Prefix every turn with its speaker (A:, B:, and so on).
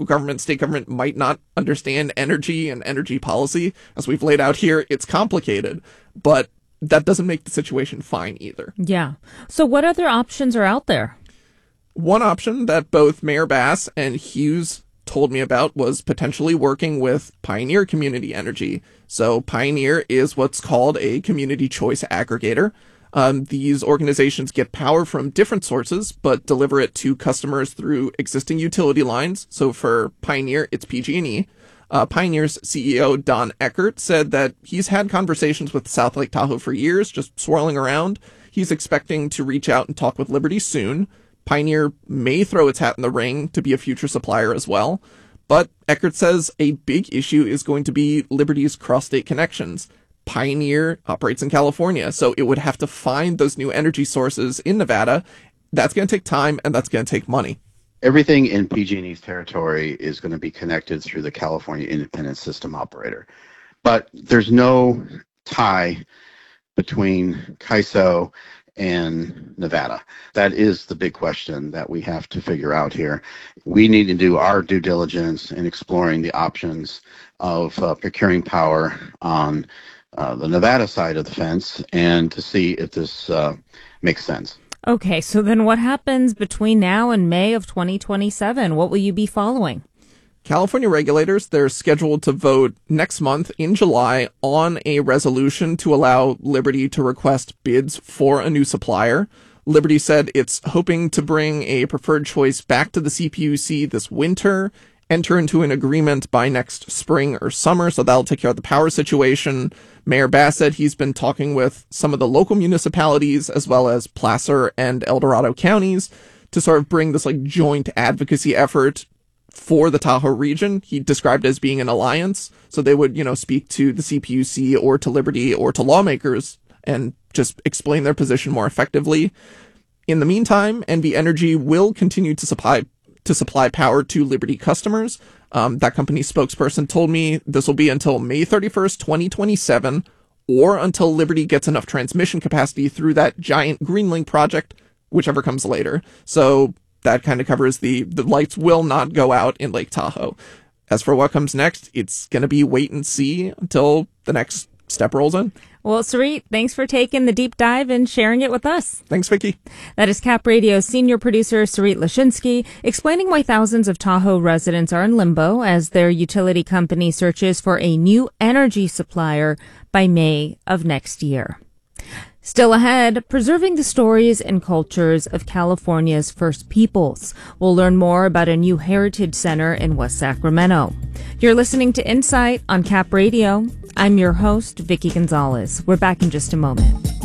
A: local government, state government might not understand energy and energy policy. As we've laid out here, it's complicated, but that doesn't make the situation fine either.
B: Yeah. So what other options are out there?
A: One option that both Mayor Bass and Hughes told me about was potentially working with Pioneer Community Energy. So Pioneer is what's called a community choice aggregator. These organizations get power from different sources, but deliver it to customers through existing utility lines. So for Pioneer, it's PG&E. Pioneer's CEO, Don Eckert, said that he's had conversations with South Lake Tahoe for years, just swirling around. He's expecting to reach out and talk with Liberty soon. Pioneer may throw its hat in the ring to be a future supplier as well. But Eckert says a big issue is going to be Liberty's cross-state connections. Pioneer operates in California, so it would have to find those new energy sources in Nevada. That's going to take time, and that's going to take money.
C: Everything in PG&E's territory is going to be connected through the California Independent System Operator. But there's no tie between CAISO and Nevada. That is the big question that we have to figure out here. We need to do our due diligence in exploring the options of procuring power on the Nevada side of the fence and to see if this makes sense.
B: Okay, so then what happens between now and May of 2027? What will you be following?
A: California regulators, they're scheduled to vote next month in July on a resolution to allow Liberty to request bids for a new supplier. Liberty said it's hoping to bring a preferred choice back to the CPUC this winter, enter into an agreement by next spring or summer, so that'll take care of the power situation. Mayor Bass said he's been talking with some of the local municipalities as well as Placer and El Dorado counties to sort of bring this joint advocacy effort for the Tahoe region. He described it as being an alliance, so they would, speak to the CPUC or to Liberty or to lawmakers and just explain their position more effectively. In the meantime, NV Energy will continue to supply power to Liberty customers. That company's spokesperson told me this will be until May 31st, 2027, or until Liberty gets enough transmission capacity through that giant Greenlink project, whichever comes later. So that kind of covers the lights will not go out in Lake Tahoe. As for what comes next, it's going to be wait and see until the next step rolls in.
B: Well, Sarit, thanks for taking the deep dive and sharing it with us.
A: Thanks, Vicki.
B: That is Cap Radio's senior producer, Sarit Lashinsky, explaining why thousands of Tahoe residents are in limbo as their utility company searches for a new energy supplier by May of next year. Still ahead, preserving the stories and cultures of California's First Peoples. We'll learn more about a new heritage center in West Sacramento. You're listening to Insight on Cap Radio. I'm your host, Vicki Gonzalez. We're back in just a moment.